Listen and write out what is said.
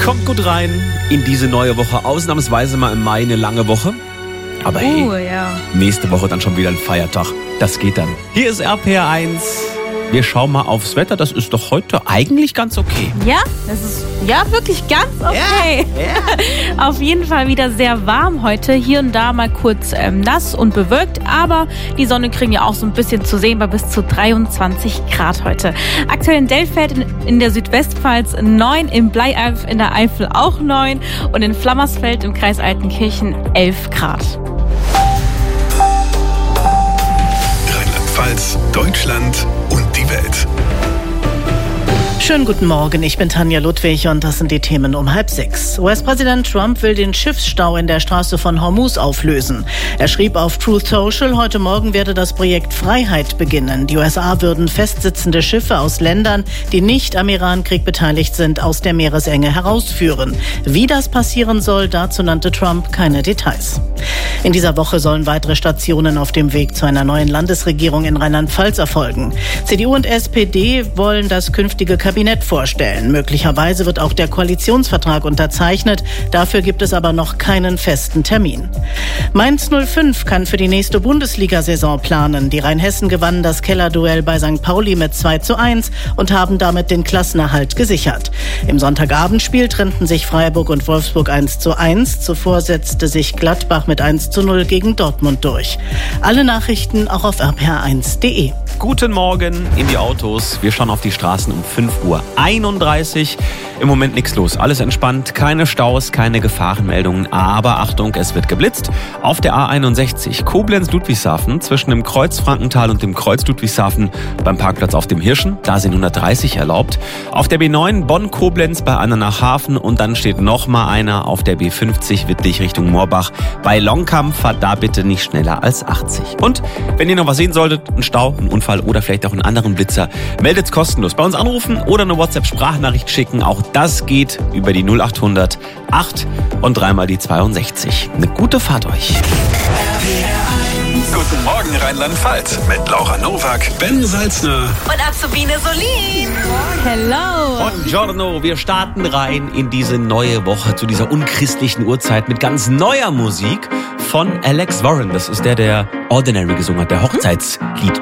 Kommt gut rein in diese neue Woche. Ausnahmsweise mal im Mai eine lange Woche. Aber hey, nächste Woche dann schon wieder ein Feiertag. Das geht dann. Hier ist RPR1. Wir schauen mal aufs Wetter. Das ist doch heute eigentlich ganz okay. Ja, das ist wirklich ganz okay. Ja. Auf jeden Fall wieder sehr warm heute. Hier und da mal kurz nass und bewölkt. Aber die Sonne kriegen ja auch so ein bisschen zu sehen bei bis zu 23 Grad heute. Aktuell in Delfeld in der Südwestpfalz 9, in Bleialf in der Eifel auch 9 und in Flammersfeld im Kreis Altenkirchen 11 Grad. Rheinland-Pfalz, Deutschland und die Welt. Schönen guten Morgen, ich bin Tanja Ludwig und das sind die Themen um 5:30. US-Präsident Trump will den Schiffsstau in der Straße von Hormuz auflösen. Er schrieb auf Truth Social, heute Morgen werde das Projekt Freiheit beginnen. Die USA würden festsitzende Schiffe aus Ländern, die nicht am Iran-Krieg beteiligt sind, aus der Meeresenge herausführen. Wie das passieren soll, dazu nannte Trump keine Details. In dieser Woche sollen weitere Stationen auf dem Weg zu einer neuen Landesregierung in Rheinland-Pfalz erfolgen. CDU und SPD wollen das künftige Kabinett vorstellen. Möglicherweise wird auch der Koalitionsvertrag unterzeichnet. Dafür gibt es aber noch keinen festen Termin. Mainz 05 kann für die nächste Bundesliga-Saison planen. Die Rheinhessen gewannen das Kellerduell bei St. Pauli mit 2:1 und haben damit den Klassenerhalt gesichert. Im Sonntagabendspiel trennten sich Freiburg und Wolfsburg 1:1. Zuvor setzte sich Gladbach mit 1:0 gegen Dortmund durch. Alle Nachrichten auch auf rpr1.de. Guten Morgen in die Autos. Wir schauen auf die Straßen um 5:31 Uhr. Im Moment nichts los. Alles entspannt. Keine Staus, keine Gefahrenmeldungen. Aber Achtung, es wird geblitzt. Auf der A61 Koblenz-Ludwigshafen zwischen dem Kreuz Frankenthal und dem Kreuz Ludwigshafen beim Parkplatz auf dem Hirschen. Da sind 130 erlaubt. Auf der B9 Bonn-Koblenz bei Andernach-Hafen und dann steht noch mal einer auf der B50 Wittlich Richtung Moorbach. Bei Longkamp fahrt da bitte nicht schneller als 80. Und wenn ihr noch was sehen solltet, ein Stau, ein Unfall oder vielleicht auch einen anderen Blitzer, meldet's kostenlos. Bei uns anrufen oder eine WhatsApp-Sprachnachricht schicken. Auch das geht über die 0800 8 und dreimal die 62. Eine gute Fahrt euch. Guten Morgen Rheinland-Pfalz mit Laura Nowak, Ben Salzner und Azubine Solin. Hello. Buongiorno, wir starten rein in diese neue Woche zu dieser unchristlichen Uhrzeit mit ganz neuer Musik von Alex Warren. Das ist der Ordinary gesungen hat, der Hochzeitslied